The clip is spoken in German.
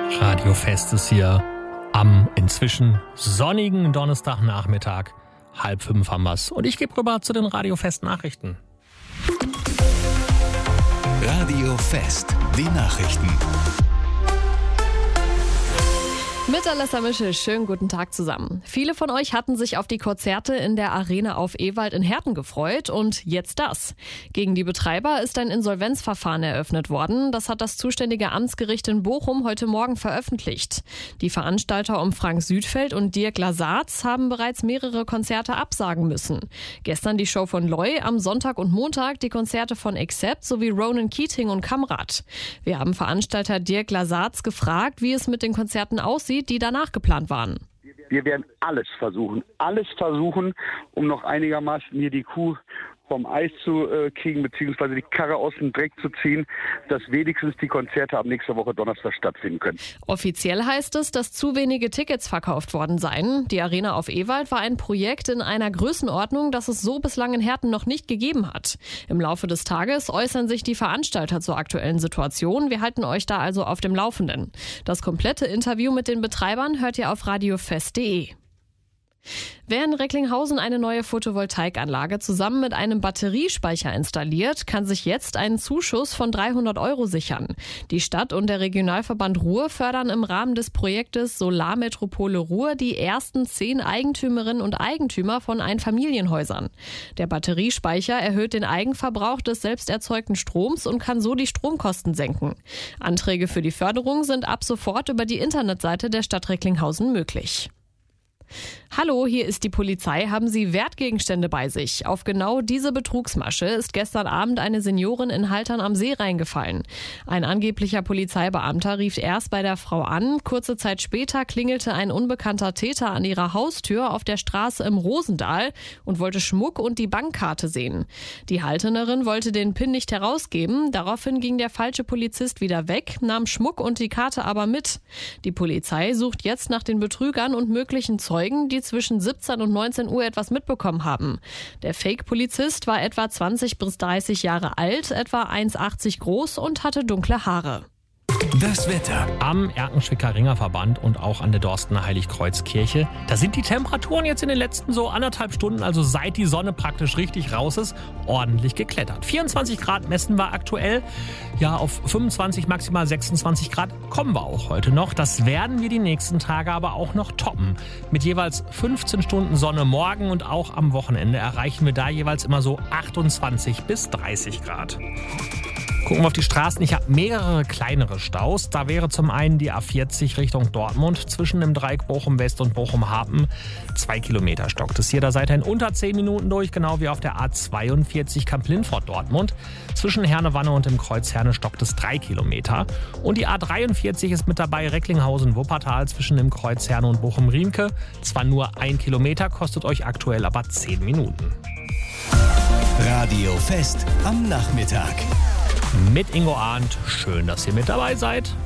Radio Fest ist hier am inzwischen sonnigen Donnerstagnachmittag. 4:30 haben wir's. Und ich gebe rüber zu den Radio Fest Nachrichten. Radio Fest, die Nachrichten. Mit Alessa Mischel, schönen guten Tag zusammen. Viele von euch hatten sich auf die Konzerte in der Arena auf Ewald in Herten gefreut und jetzt das. Gegen die Betreiber ist ein Insolvenzverfahren eröffnet worden. Das hat das zuständige Amtsgericht in Bochum heute Morgen veröffentlicht. Die Veranstalter um Frank Südfeld und Dirk Lasatz haben bereits mehrere Konzerte absagen müssen. Gestern die Show von Loy, am Sonntag und Montag die Konzerte von Accept sowie Ronan Keating und Kamrat. Wir haben Veranstalter Dirk Lasatz gefragt, wie es mit den Konzerten aussieht, die danach geplant waren. Wir werden alles versuchen, um noch einigermaßen hier die Kuh vom Eis zu kriegen, beziehungsweise die Karre aus dem Dreck zu ziehen, dass wenigstens die Konzerte ab nächster Woche Donnerstag stattfinden können. Offiziell heißt es, dass zu wenige Tickets verkauft worden seien. Die Arena auf Ewald war ein Projekt in einer Größenordnung, das es so bislang in Herten noch nicht gegeben hat. Im Laufe des Tages äußern sich die Veranstalter zur aktuellen Situation. Wir halten euch da also auf dem Laufenden. Das komplette Interview mit den Betreibern hört ihr auf radiofest.de. Wer in Recklinghausen eine neue Photovoltaikanlage zusammen mit einem Batteriespeicher installiert, kann sich jetzt einen Zuschuss von 300 € sichern. Die Stadt und der Regionalverband Ruhr fördern im Rahmen des Projektes Solarmetropole Ruhr die ersten 10 Eigentümerinnen und Eigentümer von Einfamilienhäusern. Der Batteriespeicher erhöht den Eigenverbrauch des selbst erzeugten Stroms und kann so die Stromkosten senken. Anträge für die Förderung sind ab sofort über die Internetseite der Stadt Recklinghausen möglich. Hallo, hier ist die Polizei. Haben Sie Wertgegenstände bei sich? Auf genau diese Betrugsmasche ist gestern Abend eine Seniorin in Haltern am See reingefallen. Ein angeblicher Polizeibeamter rief erst bei der Frau an. Kurze Zeit später klingelte ein unbekannter Täter an ihrer Haustür auf der Straße im Rosendahl und wollte Schmuck und die Bankkarte sehen. Die Haltenerin wollte den PIN nicht herausgeben. Daraufhin ging der falsche Polizist wieder weg, nahm Schmuck und die Karte aber mit. Die Polizei sucht jetzt nach den Betrügern und möglichen Zeugen, die zwischen 17 und 19 Uhr etwas mitbekommen haben. Der Fake-Polizist war etwa 20 bis 30 Jahre alt, etwa 1,80 groß und hatte dunkle Haare. Das Wetter. Am Erkenschwicker Ringerverband und auch an der Dorstener Heiligkreuzkirche. Da sind die Temperaturen jetzt in den letzten so 1,5 Stunden, also seit die Sonne praktisch richtig raus ist, ordentlich geklettert. 24 Grad messen wir aktuell. Ja, auf 25, maximal 26 Grad kommen wir auch heute noch. Das werden wir die nächsten Tage aber auch noch toppen. Mit jeweils 15 Stunden Sonne morgen und auch am Wochenende erreichen wir da jeweils immer so 28 bis 30 Grad. Gucken wir auf die Straßen. Ich habe mehrere kleinere Staus. Da wäre zum einen die A40 Richtung Dortmund zwischen dem Dreieck Bochum West und Bochum Hapen. 2 Kilometer stockt es hier. Da seid ihr in unter 10 Minuten durch, genau wie auf der A42 Kamp-Lindfort Dortmund. Zwischen Herne-Wanne und dem Kreuz Herne stockt es 3 Kilometer. Und die A43 ist mit dabei Recklinghausen-Wuppertal zwischen dem Kreuz Herne und Bochum-Riemke. Zwar nur 1 Kilometer, kostet euch aktuell aber 10 Minuten. Radio Fest am Nachmittag. Mit Ingo Arndt. Schön, dass ihr mit dabei seid.